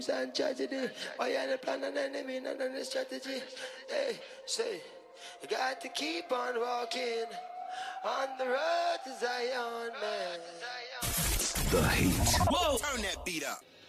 and tragedy. Why you the plan and enemy, none of the strategy. Hey, say, you got to keep on walking on the road to Zion, man. The Heat. Whoa! Turn that beat up.